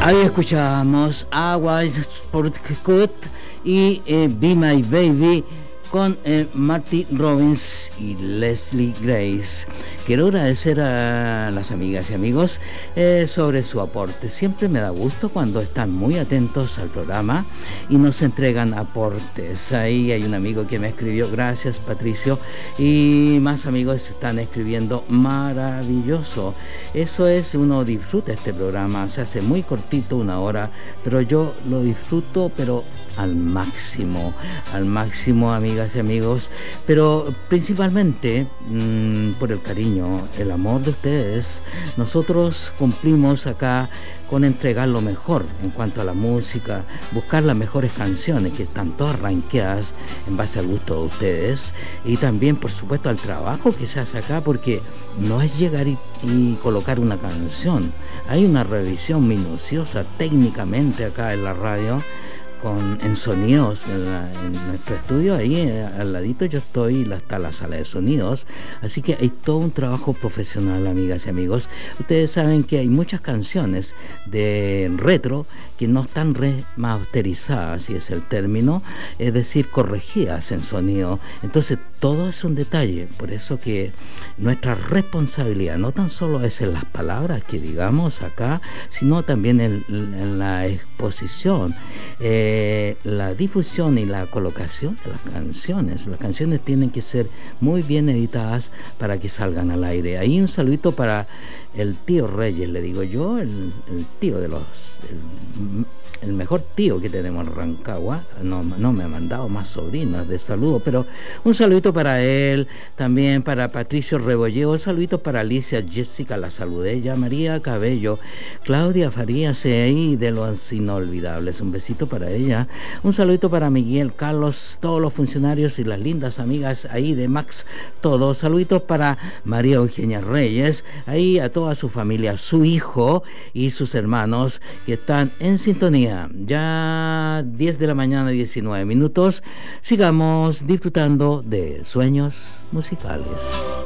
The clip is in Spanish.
Ahí escuchamos Aguas Sport Cut y Be My Baby con Marty Robbins y Leslie Grace. Quiero agradecer a las amigas y amigos sobre su aporte. Siempre me da gusto cuando están muy atentos al programa y nos entregan aportes. Ahí hay un amigo que me escribió, gracias Patricio, y más amigos están escribiendo, maravilloso. Eso es, uno disfruta este programa, se hace muy cortito, 1 hora, pero yo lo disfruto, pero al máximo, amigas y amigos, pero principalmente por el cariño, el amor de ustedes. Nosotros cumplimos acá con entregar lo mejor en cuanto a la música, buscar las mejores canciones que están todas rankeadas en base al gusto de ustedes, y también por supuesto al trabajo que se hace acá, porque no es llegar y colocar una canción, hay una revisión minuciosa técnicamente acá en la radio, en sonidos, en nuestro estudio, ahí al ladito yo estoy, está la sala de sonidos, así que hay todo un trabajo profesional, amigas y amigos. Ustedes saben que hay muchas canciones de retro que no están remasterizadas, si es el término, es decir, corregidas en sonido, entonces todo es un detalle, por eso que nuestra responsabilidad no tan solo es en las palabras que digamos acá, sino también en la exposición, la difusión y la colocación de las canciones. Las canciones tienen que ser muy bien editadas para que salgan al aire. Ahí un saludito para el tío Reyes, le digo yo, el tío de el mejor tío que tenemos en Rancagua. No me ha mandado más sobrinos de saludo, pero un saludito para él, también para Patricio Rebolleo, saluditos para Alicia, Jessica, la saludé ya, María Cabello, Claudia Farías, ahí de los inolvidables, un besito para ella, un saludito para Miguel, Carlos, todos los funcionarios y las lindas amigas ahí de Max, todos, saluditos para María Eugenia Reyes, ahí a toda su familia, su hijo y sus hermanos que están en sintonía. Ya 10 de la mañana, 19 minutos. Sigamos disfrutando de sueños musicales.